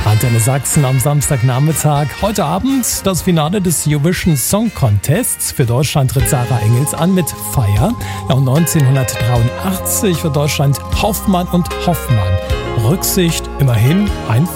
Antenne Sachsen am Samstagnachmittag. Heute Abend das Finale des Eurovision Song Contests. Für Deutschland tritt Sarah Engels an mit Fire. Ja, und 1983 für Deutschland Hoffmann und Hoffmann. Rücksicht immerhin ein